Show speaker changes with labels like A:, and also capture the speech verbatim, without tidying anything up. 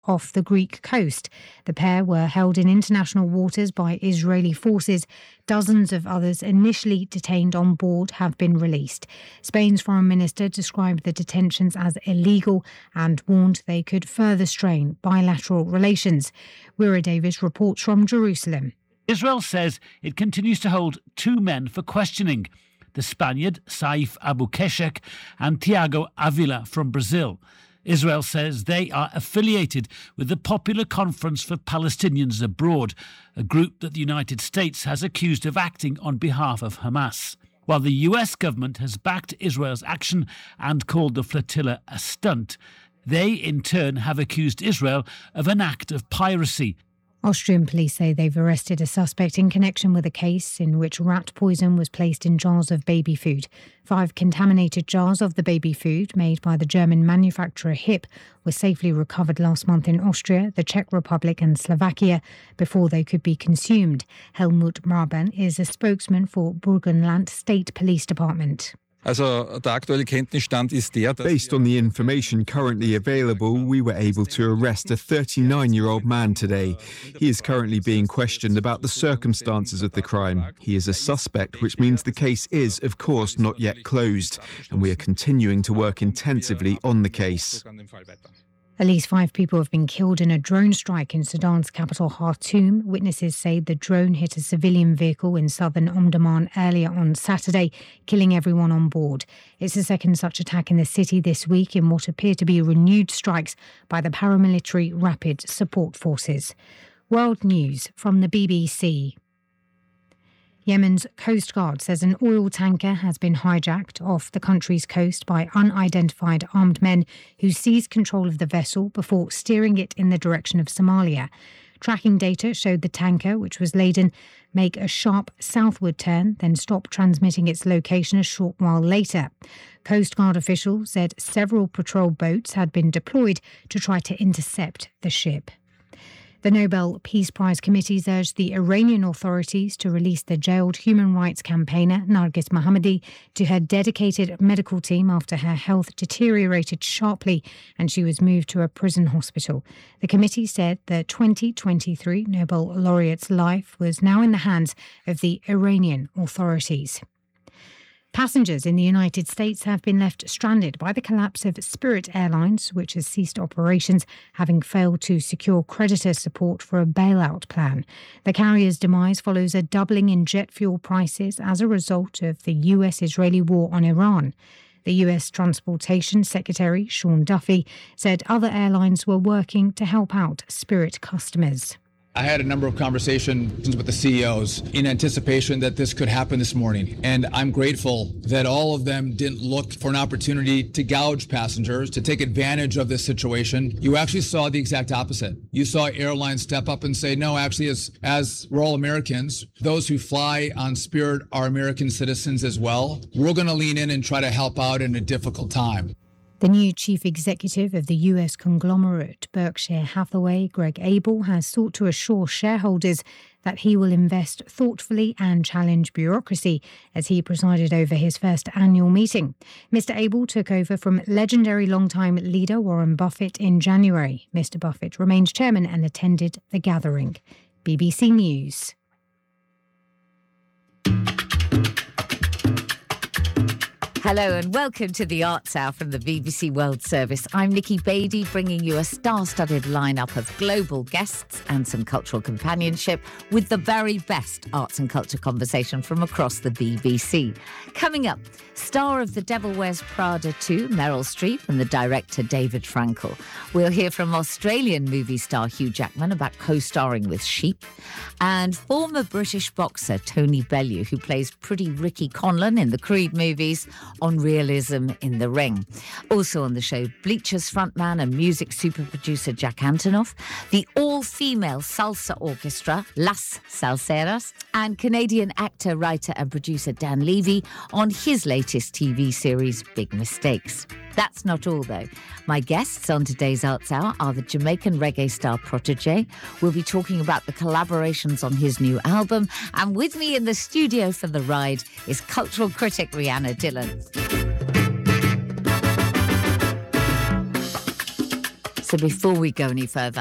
A: off the Greek coast. The pair were held in international waters by Israeli forces. Dozens of others initially detained on board have been released. Spain's foreign minister described the detentions as illegal and warned they could further strain bilateral relations. Wira Davis reports from Jerusalem.
B: Israel says it continues to hold two men for questioning, the Spaniard Saif Abu Keshek and Tiago Avila from Brazil. Israel says they are affiliated with the Popular Conference for Palestinians Abroad, a group that the United States has accused of acting on behalf of Hamas. While the U S government has backed Israel's action and called the flotilla a stunt, they in turn have accused Israel of an act of piracy.
A: Austrian police say they've arrested a suspect in connection with a case in which rat poison was placed in jars of baby food. Five contaminated jars of the baby food made by the German manufacturer H I P were safely recovered last month in Austria, the Czech Republic and Slovakia before they could be consumed. Helmut Marban is a spokesman for Burgenland State Police Department.
C: Also, der aktuelle Kenntnisstand ist der,
D: Based on the information currently available, we were able to arrest a thirty-nine-year-old man today. He is currently being questioned about the circumstances of the crime. He is a suspect, which means the case is, of course, not yet closed, and we are continuing to work intensively on the case.
A: At least five people have been killed in a drone strike in Sudan's capital Khartoum. Witnesses say the drone hit a civilian vehicle in southern Omdurman earlier on Saturday, killing everyone on board. It's the second such attack in the city this week in what appear to be renewed strikes by the paramilitary Rapid Support Forces. World News from the B B C. Yemen's Coast Guard says an oil tanker has been hijacked off the country's coast by unidentified armed men who seized control of the vessel before steering it in the direction of Somalia. Tracking data showed the tanker, which was laden, make a sharp southward turn, then stop transmitting its location a short while later. Coast Guard officials said several patrol boats had been deployed to try to intercept the ship. The Nobel Peace Prize committees urged the Iranian authorities to release the jailed human rights campaigner Narges Mohammadi to her dedicated medical team after her health deteriorated sharply and she was moved to a prison hospital. The committee said the twenty twenty-three Nobel laureate's life was now in the hands of the Iranian authorities. Passengers in the United States have been left stranded by the collapse of Spirit Airlines, which has ceased operations, having failed to secure creditor support for a bailout plan. The carrier's demise follows a doubling in jet fuel prices as a result of the U S-Israeli war on Iran. The U S Transportation Secretary, Sean Duffy, said other airlines were working to help out Spirit customers.
E: I had a number of conversations with the C E Os in anticipation that this could happen this morning. And I'm grateful that all of them didn't look for an opportunity to gouge passengers, to take advantage of this situation. You actually saw the exact opposite. You saw airlines step up and say, no, actually, as, as we're all Americans, those who fly on Spirit are American citizens as well. We're going to lean in and try to help out in a difficult time.
A: The new chief executive of the U S conglomerate Berkshire Hathaway, Greg Abel, has sought to assure shareholders that he will invest thoughtfully and challenge bureaucracy as he presided over his first annual meeting. Mister Abel took over from legendary longtime leader Warren Buffett in January. Mister Buffett remained chairman and attended the gathering. B B C News.
F: Hello and welcome to the Arts Hour from the B B C World Service. I'm Nikki Beattie, bringing you a star-studded lineup of global guests and some cultural companionship with the very best arts and culture conversation from across the B B C. Coming up, star of The Devil Wears Prada two, Meryl Streep, and the director David Frankel. We'll hear from Australian movie star Hugh Jackman about co-starring with Sheep, and former British boxer Tony Bellew, who plays Pretty Ricky Conlon in the Creed movies, on realism in the ring. Also on the show, Bleachers frontman and music super producer Jack Antonoff, the all-female salsa orchestra Las Salseras, and Canadian actor, writer and producer Dan Levy on his latest T V series Big Mistakes. That's not all, though. My guests on today's Arts Hour are the Jamaican reggae star Protégé. We'll be talking about the collaborations on his new album. And with me in the studio for the ride is cultural critic Rihanna Dillon. So before we go any further,